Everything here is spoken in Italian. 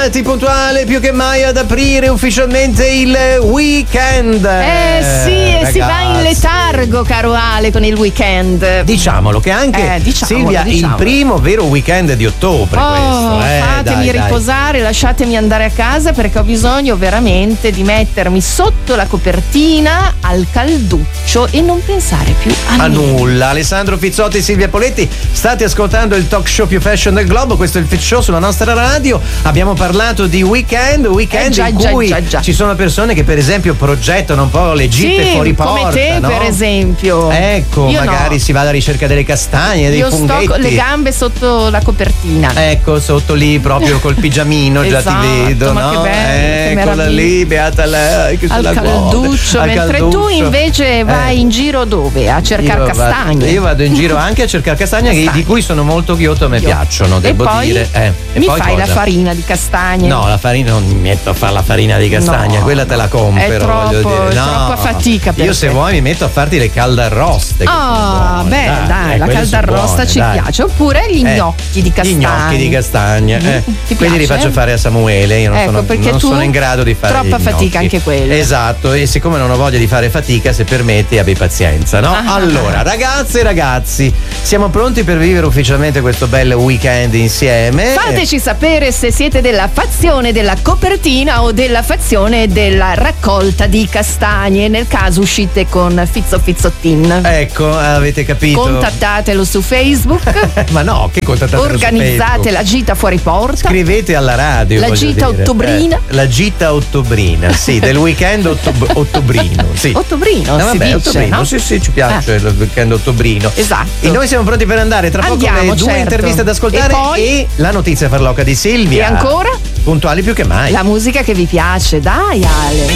arrivati puntuale più che mai ad aprire ufficialmente il weekend. Sì, si va in letargo, caro Ale, con il weekend. Diciamolo che anche Silvia, il primo vero weekend di ottobre questo. Fatemi riposare, lasciatemi andare a casa perché ho bisogno veramente di mettermi sotto la copertina al calduccio e non pensare più a nulla. Alessandro Fizzotti e Silvia Poletti, state ascoltando il talk show più fashion del globo, questo è il Fit Show sulla nostra radio. Abbiamo parlato di weekend in cui ci sono persone che per esempio progettano un po' le gite fuori porta, come te, no? Per esempio. Ecco, io magari si va alla ricerca delle castagne, dei funghetti. Io sto le gambe sotto la copertina. Ecco, sotto lì proprio col pigiamino, già ti vedo, ma no? Che bello, eccola lì, beata lei che se la calduccio, mentre tu invece vai in giro dove? A cercare castagne. Io vado in giro anche a cercare castagne di cui sono molto ghioto, a me piacciono, devo dire. Mi fai la farina di castagne? No, la farina non mi metto a fare la farina di castagna, quella te la compro, voglio dire. È troppa fatica per io se vuoi mi metto a farti le caldarroste. Dai, la caldarrosta ci piace. Oppure gli gnocchi di castagne. Gli gnocchi di castagne. Quelli li faccio fare a Samuele, io non sono in grado di fare troppa fatica anche quella. Esatto, e siccome non ho voglia di fare fatica, se permetti abbi pazienza, no? Allora, ragazze e ragazzi, siamo pronti per vivere ufficialmente questo bel weekend insieme. Fateci sapere se siete della fazione della copertina o della fazione della raccolta di castagne, nel caso uscite con Fizzottin. Ecco, avete capito? Contattatelo su Facebook. Ma no, che contattatelo organizzate la gita fuori porta. Scrivete alla radio. La gita ottobrina. La gita ottobrina, sì, del weekend ottobrino. Sì. Ottobrino, ottobrino, no? Sì, ci piace il weekend ottobrino. Esatto. E noi siamo pronti per andare, tra poco le due interviste da ascoltare e la notizia farlocca di Silvia. E ancora? Puntuali più che mai. La musica che vi piace, dai Ale.